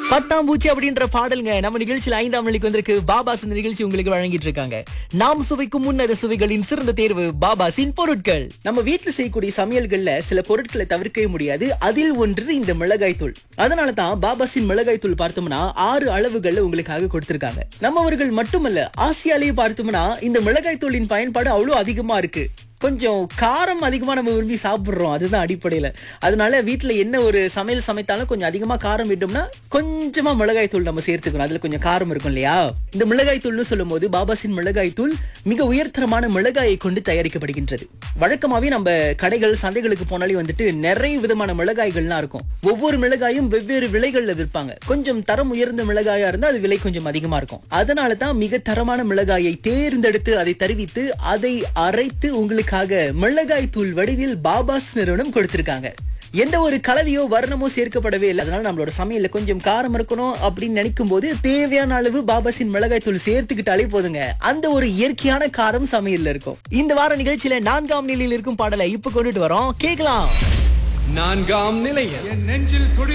பட்டாம்பூச்சி அப்படின்ற பாடலுங்க நம்ம நிகழ்ச்சியில் 5ஆம் நிலைக்கு வந்திருக்கு. பாபாஸ் இந்த நிகழ்ச்சி உங்களுக்கு வழங்கிட்டு இருக்காங்க. நாம் சுவைக்கும் உன்னத சுவைகளின் சிறந்த தேர்வு பாபாஸின் பொருட்கள். நம்ம வீட்டுல செய்யக்கூடிய சமையல்கள்ல சில பொருட்களை தவிர்க்கவே முடியாது. அதில் ஒன்று இந்த மிளகாய் தூள். அதனாலதான் பாபாஸின் மிளகாய் தூள் பார்த்தோம்னா 6 அளவுகள்ல உங்களுக்காக கொடுத்திருக்காங்க. நம்மவர்கள் மட்டுமல்ல, ஆசியாலேயே பார்த்தோம்னா இந்த மிளகாய் தூளின் பயன்பாடு அவ்வளவு அதிகமா இருக்கு. கொஞ்சம் காரம் அதிகமா நம்ம விரும்பி சாப்பிடுறோம், அதுதான் அடிப்படையில. அதனால வீட்டுல என்ன ஒரு சமையல் சமைத்தாலும் கொஞ்சம் அதிகமா காரம் விட்டோம்னா கொஞ்சமா மிளகாய் தூள் நம்ம சேர்த்துக்கணும். அதுல கொஞ்சம் காரம் இருக்கும் இல்லையா? இந்த மிளகாய் தூள்னு சொல்லும் போது பாபாஸின் மிளகாய் தூள் மிக உயர்தரமான மிளகாயை கொண்டு தயாரிக்கப்படுகின்றது. வழக்கமாவே நம்ம கடைகள் சந்தைகளுக்கு போனாலே வந்துட்டு நிறைய விதமான மிளகாய்கள்லாம் இருக்கும். ஒவ்வொரு மிளகாயும் வெவ்வேறு விலைகள்ல விற்பாங்க. கொஞ்சம் தரம் உயர்ந்த மிளகாயா இருந்தா அது விலை கொஞ்சம் அதிகமா இருக்கும். அதனாலதான் மிக தரமான மிளகாயை தேர்ந்தெடுத்து அதை தருவித்து அதை அரைத்து உங்களுக்கு மிளகாய் தூள் வடிவில் பாபாஸ் நிறுவனம் கொடுத்திருக்காங்க. எந்த ஒரு கலவையோ வர்ணமோ சேர்க்கப்படவே இல்லை. அதனால நம்மளோட சமையல்ல கொஞ்சம் காரம் இருக்கணும் அப்படின்னு நினைக்கும் போது தேவையான அளவு பாபாஸின் மிளகாய் தூள் சேர்த்துக்கிட்டாலே போதுங்க. அந்த ஒரு இயற்கையான காரம் சமையல்ல இருக்கும். இந்த வார நிகழ்ச்சியில 4ஆம் நிலையில் இருக்கும் பாடலை இப்ப கொண்டுட்டு வரோம், கேக்கலாம். 4ஆம் நிலையில் என் நெஞ்சில் துடி